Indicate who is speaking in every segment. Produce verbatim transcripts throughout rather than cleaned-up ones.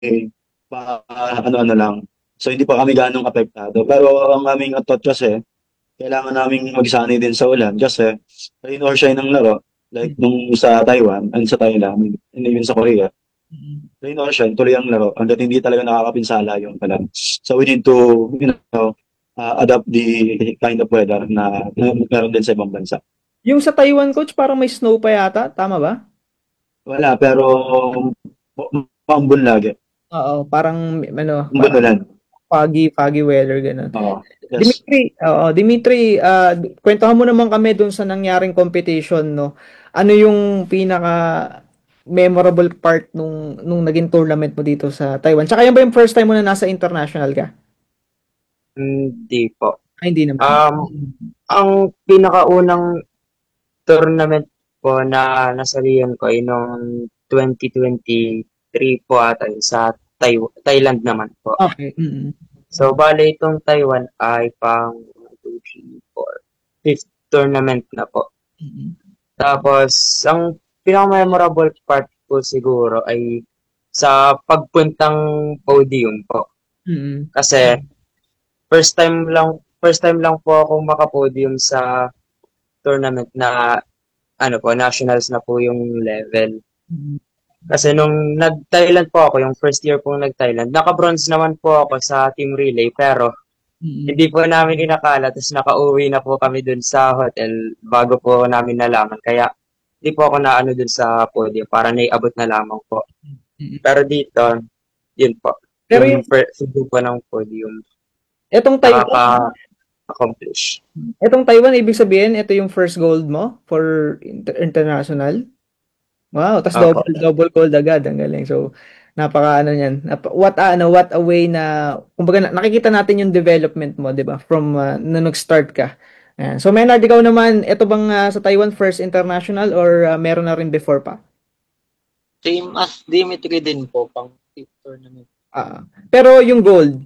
Speaker 1: pa ano-ano lang. So hindi pa kami gaanong apektado. Pero ang aming thought kasi, kailangan naming magsanay din sa ulan kasi rain or shine ng laro. Like
Speaker 2: Mm.
Speaker 1: nung sa Taiwan, and sa Thailand, and even sa Korea,
Speaker 2: Mm.
Speaker 1: rain or shine, tuloy ang laro hanggat hindi talaga nakakapinsala yung ulan. So we need to, you know, uh, adapt the kind of weather na, na meron din sa ibang bansa.
Speaker 2: Yung sa Taiwan, coach, parang may snow pa yata, tama ba?
Speaker 1: Wala, pero maambon lagi.
Speaker 2: Oo, parang ano,
Speaker 1: Ambon
Speaker 2: parang
Speaker 1: ulan.
Speaker 2: foggy, foggy weather ganun.
Speaker 1: Oo. Yes.
Speaker 2: Dimitri, oo, Dimitri, ah, kwentuhan mo naman kami dun sa nangyaring competition, no? Ano yung pinaka memorable part nung nung naging tournament mo dito sa Taiwan? Tsaka yan ba yung first time mo na nasa international ka?
Speaker 3: Hindi po.
Speaker 2: Ay, hindi naman.
Speaker 3: Um, ang pinakaunang tournament po na nasalihan ko ay noong twenty twenty-three po ata yun, sa Taiw- Thailand naman po.
Speaker 2: Okay. Mm.
Speaker 3: So, bale itong Taiwan ay pang one, two, three, four, fifth tournament na po.
Speaker 2: Mm.
Speaker 3: Tapos, ang pinaka-memorable part po siguro ay sa pagpuntang podium po.
Speaker 2: Mm.
Speaker 3: Kasi, first time lang, first time lang po ako makapodium sa tournament na, ano po, nationals na po yung level.
Speaker 2: Mm.
Speaker 3: Kasi nung nag-Thailand po ako, yung first year po nag-Thailand, naka-bronze naman po ako sa team relay, pero
Speaker 2: Mm.
Speaker 3: hindi po namin inakala, tapos nakauwi na po kami dun sa hotel bago po namin nalaman. Kaya, hindi po ako naano dun sa podium, para naiabot na lamang po.
Speaker 2: Mm.
Speaker 3: Pero dito, yun po,
Speaker 2: Pero
Speaker 3: yung
Speaker 2: yung
Speaker 3: first po ng podium,
Speaker 2: etong Taiwan,
Speaker 3: nakaka-accomplish.
Speaker 2: etong Taiwan ibig sabihin ito yung first gold mo for inter- international? Wow, tas
Speaker 3: Opo.
Speaker 2: double double gold agad, ang galing. So, napaka ano niyan. Nap- what a, ano, what a way na kumbaga na- nakikita natin yung development mo, 'di ba? From uh, na nag-start ka. Ayan. So, Menard, ikaw naman, ito bang uh, sa Taiwan first international or uh, meron na rin before pa?
Speaker 4: Same as Dimitri din po, pang fifth tournament.
Speaker 2: Ah, pero yung gold,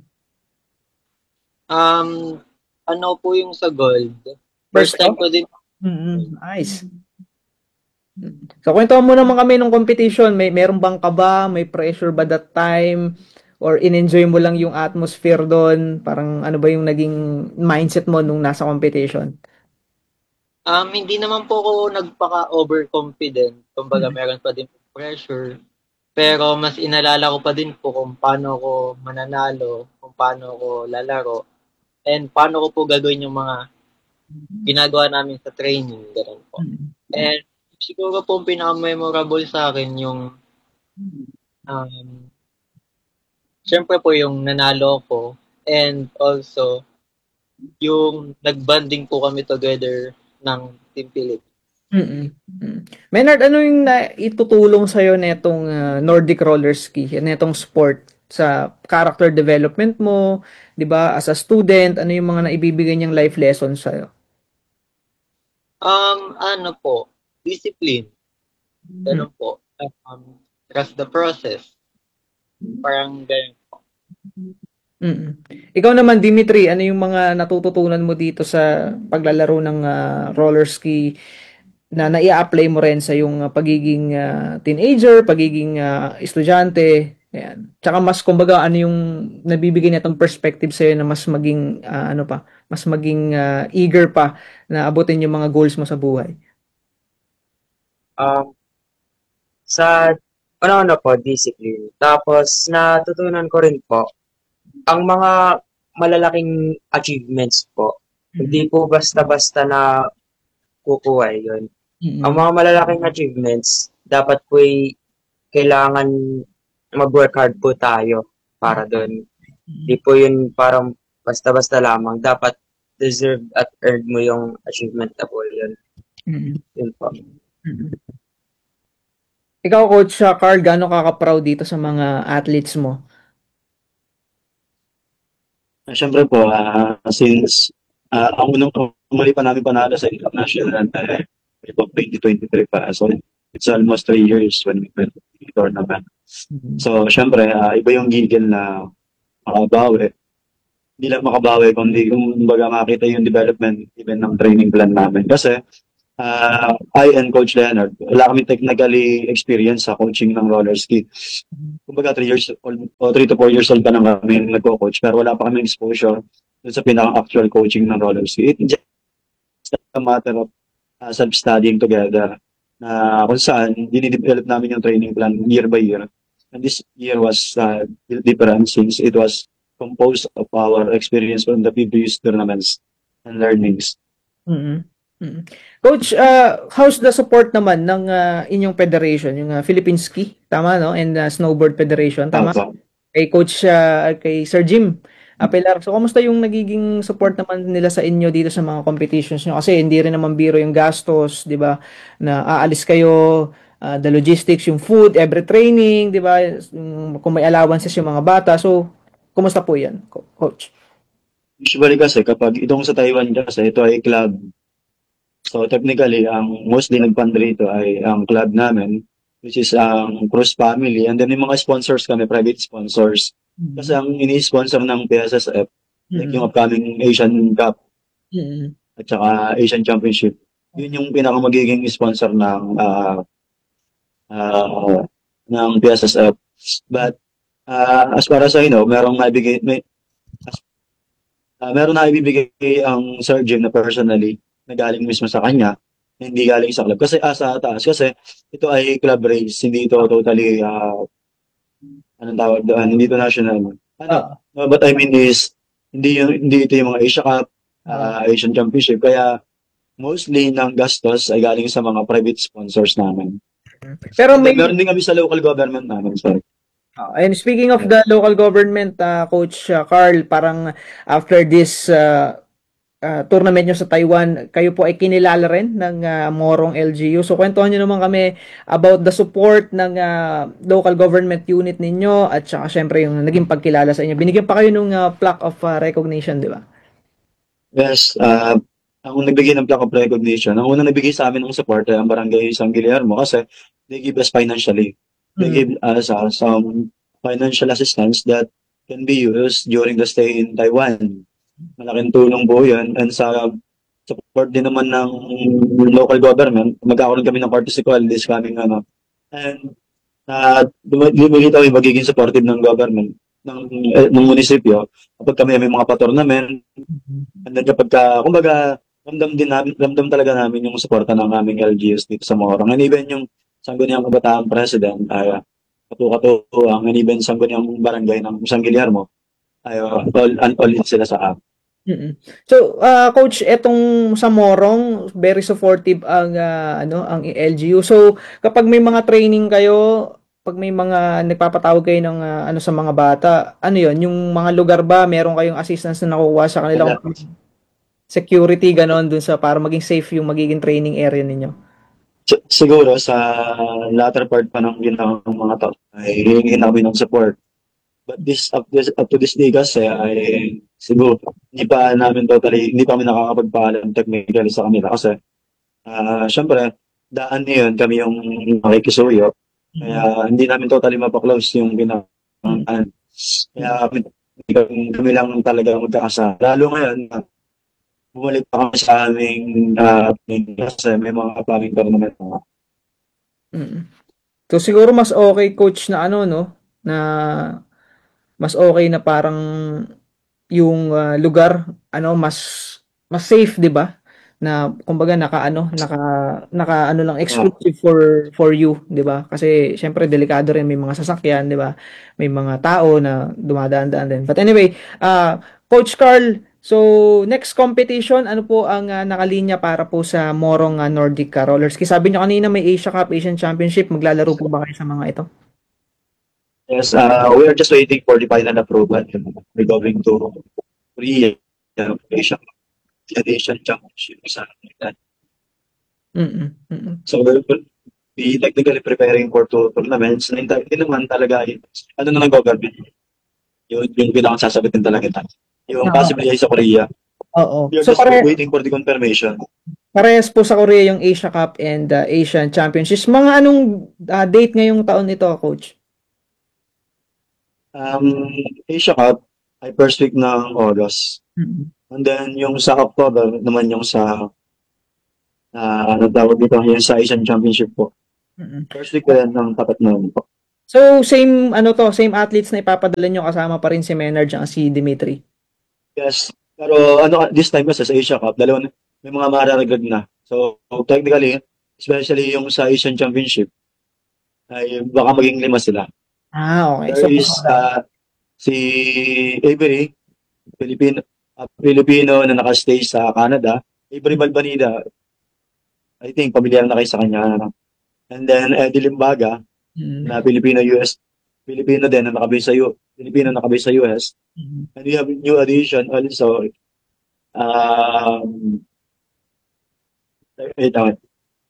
Speaker 4: Um, ano po yung sa gold?
Speaker 2: first
Speaker 4: First time
Speaker 2: ko?
Speaker 4: ko din.
Speaker 2: Mm, nice. So, kwento mo naman kami ng competition. May meron bang kaba? May pressure ba that time? Or in-enjoy mo lang yung atmosphere doon? Parang ano ba yung naging mindset mo nung nasa competition?
Speaker 4: Um, hindi naman po ako nagpaka-overconfident. Kumbaga,
Speaker 2: Mm.
Speaker 4: meron pa din pressure. Pero mas inalala ko pa din po kung paano ko mananalo, kung paano ko lalaro, and paano ko po gagawin yung mga ginagawa namin sa training. Ganun po. And siguro po ang pinaka-memorable sa akin yung um, syempre po yung nanalo ko and also yung nag-bonding po kami together ng Team Philippines.
Speaker 2: Mm. Mm. Maynard, ano yung naitutulong sa'yo netong ah, Nordic roller ski, netong sport sa character development mo, 'di ba? As a student, ano yung mga naibibigay niyang life lessons sa'yo?
Speaker 4: Um, ano po, discipline.
Speaker 2: Mm.
Speaker 4: Ganun po. Um, trust the process. Parang ganun.
Speaker 2: Mm. Ikaw naman, Dimitri, ano yung mga natututunan mo dito sa paglalaro ng ah, roller ski na naia-apply mo rin sa yung ah, pagiging ah, teenager, pagiging ah, estudyante? Ayan. Tsaka mas kumbaga ano yung nabibigay nitong perspective sa'yo na mas maging ah, ano pa, mas maging ah, eager pa na abutin yung mga goals mo sa buhay.
Speaker 3: Um, sa ano-ano po, discipline. Tapos, natutunan ko rin po, ang mga malalaking achievements po, hindi
Speaker 2: Mm.
Speaker 3: po basta-basta na kukuha yun. Ang
Speaker 2: Mm.
Speaker 3: mga malalaking achievements, dapat po kailangan mag-work hard po tayo para doon. Di
Speaker 2: Mm.
Speaker 3: po yun parang basta-basta lamang. Dapat deserve at earned mo yung achievement na po yun.
Speaker 2: Mm.
Speaker 3: Yun po.
Speaker 2: Mm. Ikaw, Coach ah, Carl, gaano ka ka-proud dito sa mga athletes mo?
Speaker 1: Uh, Siyempre po, ah, since ah, ang unang umali pa namin panalo sa international uh, twenty twenty-three pa. So it's almost three years when we went to the tournament.
Speaker 2: Mm.
Speaker 1: So siyempre, ah, iba yung gigil na makabawi. Hindi lang makabawi, kundi kung baga makita yung development even ng training plan namin. Kasi uh, I and Coach Leonard, wala kami technically experience sa coaching ng roller ski. Kumbaga, three years old, o three to four years old pa lang kami nagko-coach, pero wala pa kami exposure dun sa pinaka-actual coaching ng roller ski. It just a matter of uh, self-studying together na kung saan dinidevelop namin yung training plan year by year. And this year was uh, different since it was composed of our experience from the previous tournaments and learnings.
Speaker 2: Mm. Mm. Coach, uh, how's the support naman ng uh, inyong federation, yung uh, Philippine Ski, tama no? And uh, Snowboard Federation, tama?
Speaker 1: Opo.
Speaker 2: Kay Coach, uh, kay Sir Jim Apelar. So, kamusta yung nagiging support naman nila sa inyo dito sa mga competitions nyo? Kasi hindi rin naman biro yung gastos, di ba? Na aalis kayo, uh, the logistics, yung food, every training, di ba? Yung- Kung may allowances yung mga bata. So, kumusta po yan, Co- Coach?
Speaker 1: Usually kasi kapag itong sa Taiwan kasi ito ay club. So technically, ang mostly nag-fund rito ay ang club namin, which is ang Cruz Family. And then may mga sponsors kami, private sponsors. Kasi ang ini-sponsor ng P S S F, like yung upcoming Asian Cup
Speaker 2: Mm-mm.
Speaker 1: at saka Asian Championship, yun yung pinaka magiging sponsor ng ah ah, ng P S S F. But ah, as far as I know, merong naibigay, may, ah, meron na ibibigay ang Sir Jim na personally na galing mismo sa kanya, hindi galing sa club. Kasi ah, sa taas, kasi ito ay club race, hindi ito totally, ah, anong tawag doon, hindi ito national. Ano,
Speaker 2: Ah,
Speaker 1: uh, but I mean is, hindi, yung, hindi ito yung mga Asia Cup,
Speaker 2: ah.
Speaker 1: ah, Asian Championship, kaya mostly ng gastos ay galing sa mga private sponsors namin.
Speaker 2: Pero
Speaker 1: And
Speaker 2: may
Speaker 1: then, meron din kami sa local government namin, sorry.
Speaker 2: Ah, and speaking of the local government, uh, Coach uh, Carl, parang after this uh, uh, tournament nyo sa Taiwan, kayo po ay kinilala rin ng uh, Morong L G U. So, kwentuhan nyo naman kami about the support ng uh, local government unit ninyo at saka syempre yung naging pagkilala sa inyo. Binigyan pa kayo ng uh, plaque of uh, recognition, di ba?
Speaker 1: Yes, ah, ang nagbigay ng plaque of recognition, ang unang nagbigay sa amin ng support ay ang Barangay San Guillermo kasi they give us financially. They
Speaker 2: Mm.
Speaker 1: give us uh, some financial assistance that can be used during the stay in Taiwan. Malaking tulong po yun. And sa support din naman ng local government, magkakaroon kami ng courtesy call this coming ano. And uh, lumilitaw kami magiging supportive ng government, ng, eh, ng munisipyo kapag kami may mga pa-tournament. And then kapag ka, kumbaga, ramdam din namin, ramdam talaga namin yung suporta ng aming L G S dito sa Morong. And even yung Sangguniang Kabataan President ay katu-katuwang, and even Sangguniang Barangay ng San Guillermo ay uh, all, all, all in sila sa app.
Speaker 2: Mm-mm. So, uh, Coach, etong sa Morong, very supportive ang uh, ano, ang L G U. So, kapag may mga training kayo, pag may mga nagpapatawag kayo ng uh, ano sa mga bata, ano 'yon, yung mga lugar ba meron kayong assistance na nakukuha sa kanila,
Speaker 1: Wala.
Speaker 2: security ganon dun sa para maging safe yung magiging training area ninyo?
Speaker 1: Si- siguro sa latter part pa ng ginawang mga tao ay hihingi namin ng support. But this up, this up to this day kasi ay siguro hindi pa namin totally, hindi pa kami nakakapagpaalam technically sa kanila kasi ah syempre daan na yun kami yung makikisuyo. Kaya hindi namin totally mapaklose yung ginawang kaya kami, kami, kami lang talaga magkakasama. Lalo ngayon, na bumalik pa kami sa aming uh, kasi may mga upcoming tournament na.
Speaker 2: Mm. So, siguro mas okay, Coach, na ano, no? Na mas okay na parang yung ah, lugar ano mas mas safe, 'di ba? Na kumbaga naka-ano, naka naka-ano lang exclusive for for you, 'di ba? Kasi syempre delikado rin, may mga sasakyan, 'di ba? May mga tao na dumadaan-daan din. But anyway, ah Coach Carl, so next competition, ano po ang ah, nakalinya para po sa Morong ah, Nordic ah, Roller Ski? Sabi niyo kanina may Asia Cup, Asian Championship, maglalaro po ba kayo sa mga ito?
Speaker 1: Yes, uh, we are just waiting for the final approval. We're going to Korea, uh, Asian, Asian Championship, something like that.
Speaker 2: Mm. Mm.
Speaker 1: So we're we technically preparing for two tournaments na hindi hindi naman talaga yun. Ano na ng government? Yung, yung pinakasasagutin talaga ito. Yung
Speaker 2: Oo.
Speaker 1: possibly ay sa Korea.
Speaker 2: Oo.
Speaker 1: We are
Speaker 2: So
Speaker 1: just
Speaker 2: pare
Speaker 1: waiting for the confirmation.
Speaker 2: parehas po sa Korea yung Asia Cup and uh, Asian Championships. Mga anong uh, date ngayong taon nito, Coach?
Speaker 1: Um, Asia Cup ay first week ng August.
Speaker 2: Mm.
Speaker 1: And then yung sa October naman yung sa Ah, ano tawag dito, yung sa Asian Championship po.
Speaker 2: Mm.
Speaker 1: First week ko yan ng tapat noon po.
Speaker 2: So, same, ano to, same athletes na ipapadala nyo, kasama pa rin si Menard at si Dimitri.
Speaker 1: Yes. Pero ano, this time kasi sa Asia Cup, dalawa na, may mga mararagdag na. So, technically, especially yung sa Asian Championship, ay baka maging lima sila.
Speaker 2: Ah, okay.
Speaker 1: There
Speaker 2: So,
Speaker 1: is uh, si Avery, Filipino, uh, Filipino na nakastay sa Canada. Avery Balbanida, I think, pamilyar na kayo sa kanya. And then, Eddie Limbaga,
Speaker 2: mm,
Speaker 1: na Filipino-U S, Filipino din na nakabase sa U, Filipino na nakabase sa U S.
Speaker 2: mm.
Speaker 1: And we have new addition also, um, wait, wait,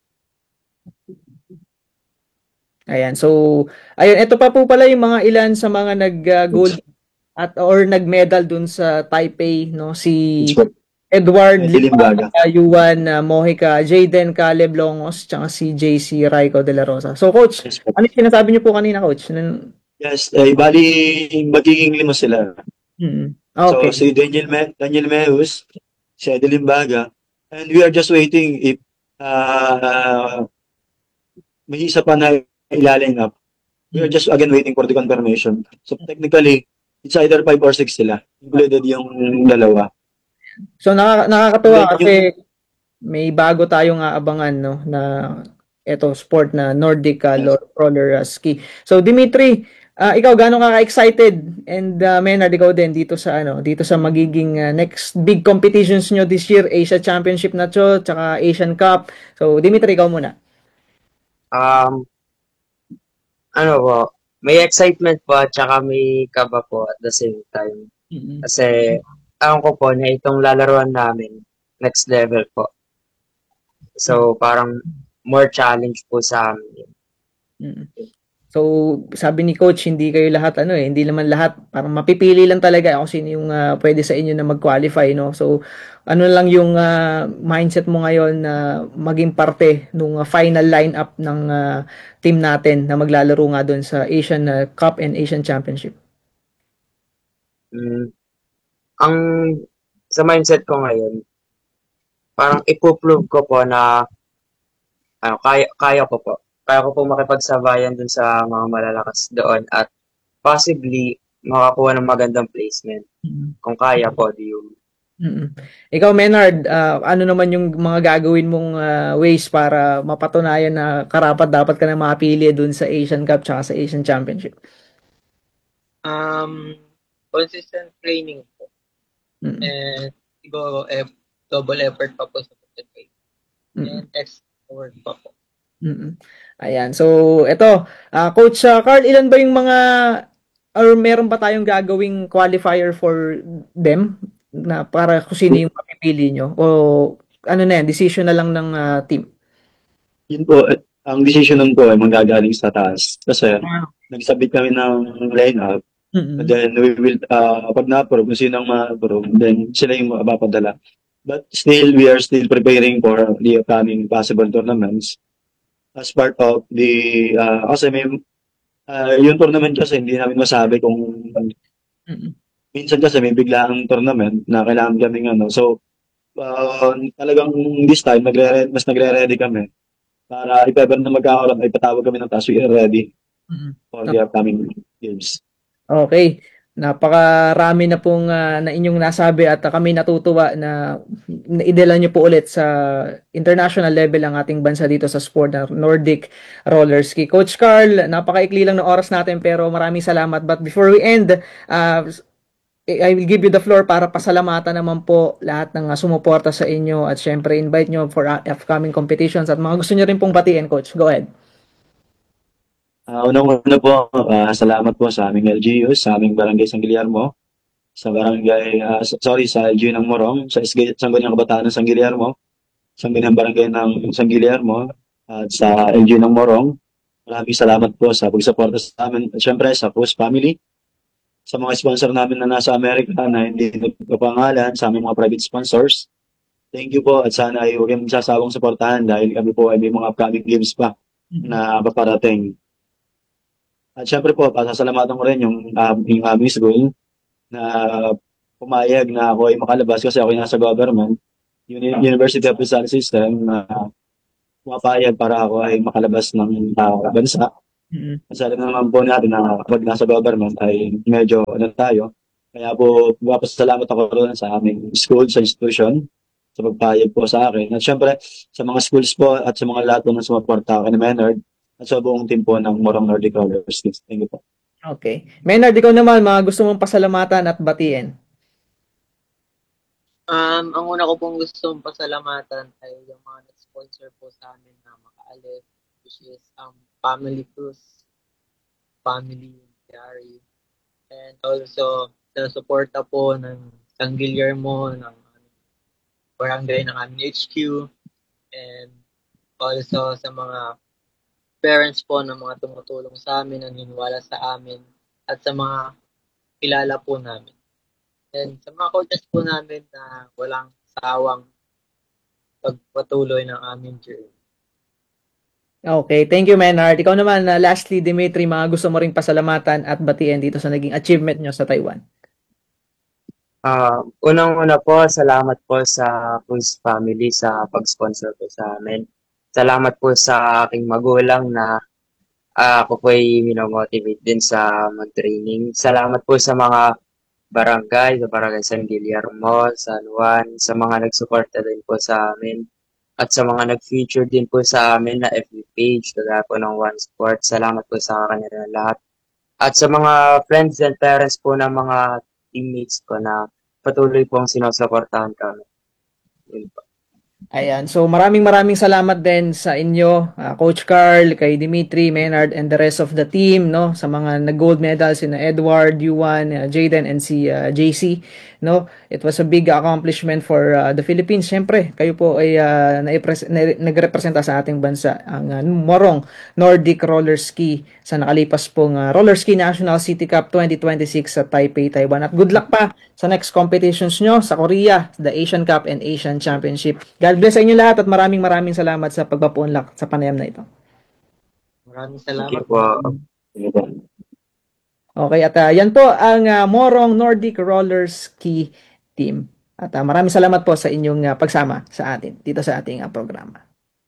Speaker 2: Ayan. So, ayun, ito pa po pala yung mga ilan sa mga nag-gold at or nag-medal dun sa Taipei, no? Si Edward
Speaker 1: Eddie Limbaga.
Speaker 2: Limbaga, Yuan uh, Mojica, Jayden Caleb Longos, tsaka si J C Raico de la Rosa. So, coach,
Speaker 1: Yes, po.
Speaker 2: ano yung sinasabi niyo po kanina, coach? Nan-
Speaker 1: Yes, eh, bali, magiging lima sila.
Speaker 2: Mm. Okay.
Speaker 1: So, si Daniel, Me Daniel Meus, si Eddie Limbaga, and we are just waiting if uh, may isa pa na ilaling up. We are just again waiting for the confirmation. So, technically, it's either five or six sila, included yung dalawa.
Speaker 2: So, nakaka- nakakatuwa
Speaker 1: Then,
Speaker 2: kasi may bago tayong aabangan, no, na eto sport na Nordic uh,
Speaker 1: Yes.
Speaker 2: roller uh, ski. So, Dimitri, ah, ikaw gaano ka ka-excited, and uh, Menard, ikaw din dito sa ano, dito sa magiging uh, next big competitions nyo this year, Asia Championship na to, tsaka Asian Cup. So, Dimitri, ikaw muna.
Speaker 3: Um, ano po, may excitement po at saka may kaba po at the same time. Kasi, alam ko po na itong lalaruan namin, next level po. So, parang more challenge po sa amin.
Speaker 2: Mm. So, sabi ni coach, hindi kayo lahat ano eh, hindi naman lahat, parang mapipili lang talaga kung sino yung uh, pwede sa inyo na mag-qualify, no? So, ano lang yung uh, mindset mo ngayon na maging parte nung uh, final lineup ng uh, team natin na maglalaro nga doon sa Asian uh, Cup and Asian Championship?
Speaker 3: Mm, ang sa mindset ko ngayon, parang ipo-prove ko po na ano, kaya, kaya ko po. Kaya ko po makipagsabayan dun sa mga malalakas doon at possibly makakuha ng magandang placement. Kung kaya po, di yung
Speaker 2: Mm-mm. Ikaw, Menard, ah, ano naman yung mga gagawin mong ah, ways para mapatunayan na karapat dapat ka na mapili dun sa Asian Cup tsaka sa Asian Championship?
Speaker 4: Um, consistent training po.
Speaker 2: Mm-mm.
Speaker 4: And siguro, eh, double effort pa po sa pag-training.
Speaker 2: Mm-mm.
Speaker 4: And extra work pa po.
Speaker 2: Mm-mm. Ayan. So, eto, ah, Coach ah, Carl, ilan ba yung mga or meron ba tayong gagawing qualifier for them na para kung sino yung mapipili nyo? O ano na yan, decision na lang ng ah, team?
Speaker 1: Yun po, eh, ang decision nun po ay manggagaling sa taas. Kasi nagsabit kami ng lineup,
Speaker 2: Mm-mm.
Speaker 1: and then we will, uh, pag na-approve, kung sino ang ma-approve, then sila yung mapapadala. But still, we are still preparing for the upcoming possible tournaments as part of the, uh, kasi may, uh, yung tournament kasi hindi namin masabi kung,
Speaker 2: Mm-mm.
Speaker 1: minsan kasi may biglaang tournament na kailangan kaming ano. So, uh, talagang this time, nagre mas nagre-ready kami para if ever na magkakaroon, ay patawag kami ng taas, we are ready
Speaker 2: Mm-mm.
Speaker 1: for the upcoming games.
Speaker 2: Okay. Napakarami na pong ah, na inyong nasabi at ah, kami natutuwa na idala nyo po ulit sa international level ang ating bansa dito sa sport na Nordic roller ski. Coach Carl, napakaikli lang ng oras natin pero maraming salamat. But before we end, ah, I will give you the floor para pasalamatan naman po lahat ng ah, sumuporta sa inyo at syempre invite nyo for ah, upcoming competitions at mga gusto nyo rin pong batiin, Coach. Go ahead.
Speaker 1: Uh, unang-una po, ah, salamat po sa aming L G U, sa aming barangay San Guillermo, sa barangay, ah, s- sorry, sa L G U ng Morong, sa S G Sangguniang Kabataan ng San Guillermo, sa Sangguniang Barangay ng San Guillermo, at sa L G U ng Morong. Maraming salamat po sa pagsuporta sa amin. At syempre, sa Post Family, sa mga sponsor namin na nasa Amerika na hindi nagpapangalan, sa aming mga private sponsors. Thank you po at sana ay huwag kayong magsasawang suportahan dahil kami po ay may mga upcoming games pa na paparating. At syempre po, pasasalamatan ko rin yung, um, yung aming school na pumayag na ako ay makalabas kasi ako ay nasa government. Uni- University of Rizal System na pumapayag para ako ay makalabas ng ah, bansa.
Speaker 2: Mm.
Speaker 1: Kasi alam naman po natin na kapag nasa government ay medyo ano tayo. Kaya po, salamat ako rin sa aming school, sa institution, sa pagpayag po sa akin. At syempre, sa mga schools po at sa mga lahat po na sumuporta kay Maynard at sa buong team po ng Morong Nordic Rollers. Thank you po.
Speaker 2: Okay. Maynard, ikaw naman, mga gusto mong pasalamatan at batiin.
Speaker 4: Um, ang una ko pong gustong pasalamatan ay yung mga nag-sponsor po sa amin na makaalis, which is um, Family Cruz, Family Gary, and also sa suporta po ng San Guillermo, ng barangay ng aming H Q, and also sa mga parents po ng mga tumutulong sa amin, naniniwala sa amin, at sa mga kilala po namin. And sa mga coaches po namin na walang sawang pagpatuloy ng aming journey.
Speaker 2: Okay, thank you, Maynard. Ikaw naman, uh, lastly, Dimitri, mga gusto mo ring pasalamatan at batiin dito sa naging achievement nyo sa Taiwan.
Speaker 3: Ah, unang-una po, salamat po sa Cruz family sa pag-sponsor po sa amin. Salamat po sa aking magulang na ah, ako po ay minomotivate din sa mag-training. Salamat po sa mga barangay, sa barangay San Guillermo, San Juan, sa mga nagsuporta din po sa amin. At sa mga nag-feature din po sa amin na F B page, kagaya po ng One Sport. Salamat po sa kanila lahat. At sa mga friends and parents po ng mga teammates ko na patuloy pong sinusuportahan kami. Yun po.
Speaker 2: Ayan. So maraming maraming salamat din sa inyo, uh, Coach Carl, kay Dimitri, Maynard, and the rest of the team, no, sa mga nag-gold medals, sina Edward, Yuan, uh, Jaden, and si uh, J C, no. It was a big accomplishment for uh, the Philippines. Siyempre, kayo po ay uh, naipres- na- nagrepresenta sa ating bansa, ang uh, Morong Nordic Roller Ski sa nakalipas pong uh, Roller Ski National City Cup twenty twenty-six sa Taipei, Taiwan. At good luck pa sa next competitions nyo sa Korea, the Asian Cup and Asian Championship. God bless sa inyo lahat at maraming maraming salamat sa pagpapaunlak sa panayam na ito.
Speaker 4: Maraming
Speaker 3: Thank you
Speaker 4: salamat.
Speaker 3: po.
Speaker 1: Thank you po.
Speaker 2: Okay, at uh, yan po ang uh, Morong Nordic Roller Ski Team. At uh, maraming salamat po sa inyong uh, pagsama sa atin dito sa ating uh, programa.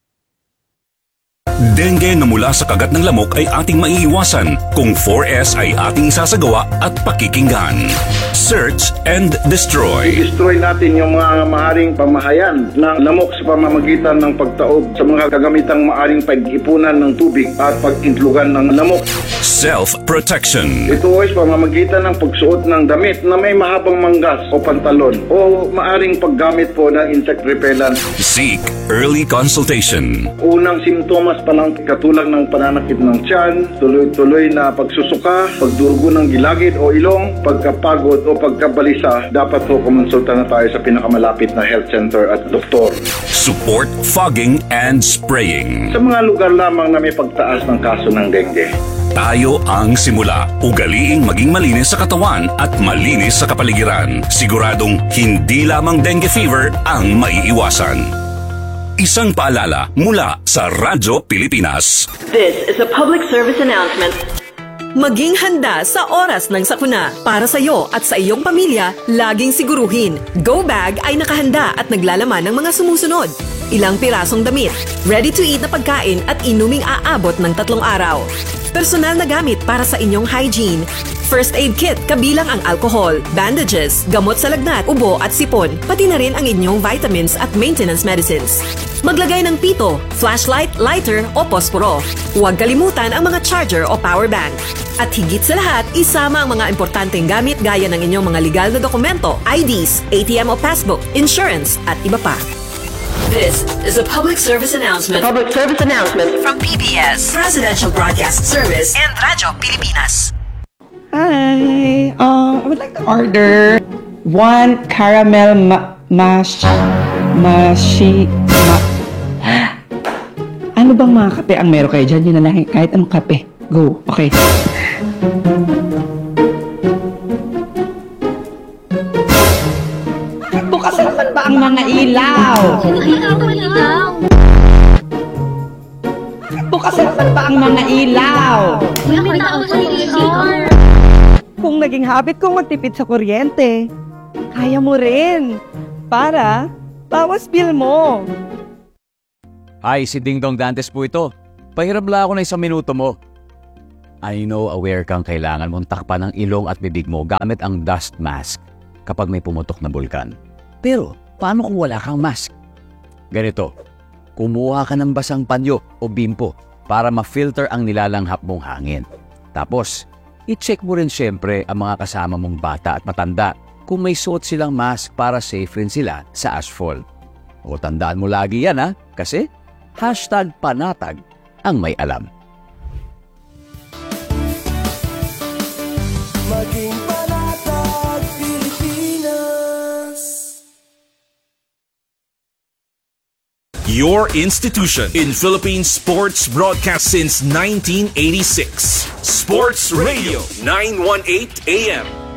Speaker 5: Dengue na mula sa kagat ng lamok ay ating maiiwasan kung four S ay ating isasagawa at pakikinggan. Search and destroy.
Speaker 6: I-destroy natin yung mga maaring pamahayan ng lamok sa pamamagitan ng pagtaob sa mga kagamitang maaring pag-ipunan ng tubig at pag-intlugan ng lamok.
Speaker 5: Self-protection.
Speaker 6: Ito ay sa pamamagitan ng pagsuot ng damit na may mahabang manggas o pantalon o maaring paggamit po ng insect repellent.
Speaker 5: Seek early consultation.
Speaker 6: Unang simptomas pa lang katulad ng pananakit ng tiyan, tuloy-tuloy na pagsusuka, pagdurugo ng gilagid o ilong, pagkapagod o pagkabalisa, dapat po kumonsulta na tayo sa pinakamalapit na health center at doktor.
Speaker 5: Support fogging and spraying.
Speaker 6: Sa mga lugar lamang na may pagtaas ng kaso ng dengue.
Speaker 5: Tayo ang simula. Ugaliing maging malinis sa katawan at malinis sa kapaligiran. Siguradong hindi lamang dengue fever ang maiiwasan. Isang paalala mula sa Radyo Pilipinas.
Speaker 7: This is a public service announcement. Maging handa sa oras ng sakuna. Para sa iyo at sa iyong pamilya, laging siguruhin. Go Bag ay nakahanda at naglalaman ng mga sumusunod. Ilang pirasong damit, ready-to-eat na pagkain at inuming aabot ng tatlong araw. Personal na gamit para sa inyong hygiene. First aid kit kabilang ang alcohol, bandages, gamot sa lagnat, ubo at sipon, pati na rin ang inyong vitamins at maintenance medicines. Maglagay ng pito, flashlight, lighter o posporo. Huwag kalimutan ang mga charger o power bank. At higit sa lahat, isama ang mga importanteng gamit gaya ng inyong mga legal na dokumento, I Ds, A T M o passbook, insurance at iba pa. This is a public service announcement. Public service announcement from P B S, Presidential Broadcast Service, and Radyo Pilipinas.
Speaker 8: Hi, um, I would like to order one caramel ma mash mashi ma ano bang mga kape ang meron kayo dyan? Yun na lang, kahit anong kape. Go, okay. Bakit bukas naman ba ang mga ilaw? Bakit bukas naman ba ang mga ilaw? Kung naging habit kong magtipid sa kuryente, kaya mo rin. Para Bawas bill mo.
Speaker 9: Ay, si Ding Dong Dantes po ito. Pahiram lang ako ng isang minuto mo. I know aware kang kailangan mong takpan ang ilong at bibig mo gamit ang dust mask kapag may pumutok na bulkan. Pero, paano kung wala kang mask? Ganito, kumuha ka ng basang panyo o bimpo para ma-filter ang nilalanghap mong hangin. Tapos, i-check mo rin syempre ang mga kasama mong bata at matanda kung may suot silang mask para safe rin sila sa ashfall. O tandaan mo lagi yan ha, kasi hashtag panatag ang may alam.
Speaker 10: Maging panatag Pilipinas.
Speaker 11: Your institution in Philippine sports broadcast since nineteen eighty-six. Sports Radio nine eighteen A M.